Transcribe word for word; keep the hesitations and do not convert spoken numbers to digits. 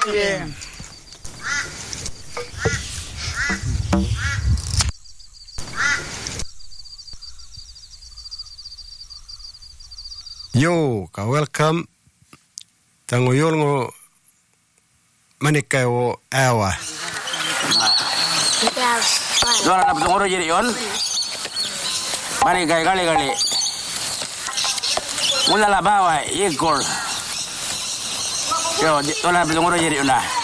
Yeah. Yo, ka welcome. Tangoyol ngo manikay o awa. Dora na putunguro jiri yon. Manikay kali kali. Mula la bawa ikol. Yo, dora na putunguro jiri yon na.